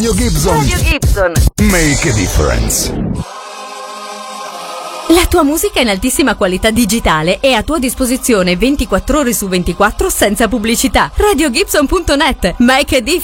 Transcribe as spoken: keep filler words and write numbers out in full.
Radio Gibson. Radio Gibson. Make a difference. La tua musica in altissima qualità digitale è a tua disposizione ventiquattro ore su ventiquattro senza pubblicità. radio gibson punto net. Make a difference.